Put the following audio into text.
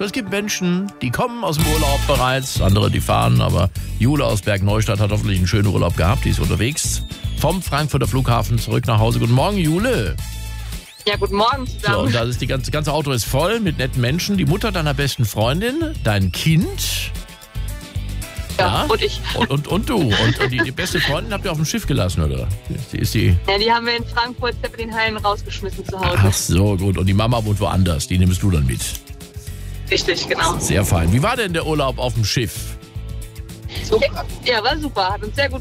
Es gibt Menschen, die kommen aus dem Urlaub bereits, andere, die fahren, aber Jule aus Bergneustadt hat hoffentlich einen schönen Urlaub gehabt. Die ist unterwegs vom Frankfurter Flughafen zurück nach Hause. Guten Morgen, Jule. Ja, guten Morgen So, zusammen. und das ganze Auto ist voll mit netten Menschen. Die Mutter deiner besten Freundin, dein Kind. Ja, und ich. Und du. Und die beste Freundin habt ihr auf dem Schiff gelassen, oder? Ist die? Ja, die haben wir in Frankfurt Zeppelin-Hallen rausgeschmissen zu Hause. Ach so, gut. Und die Mama wohnt woanders. Die nimmst du dann mit. Richtig, genau. Sehr fein. Wie war denn der Urlaub auf dem Schiff? Ja, war super. Hat uns sehr gut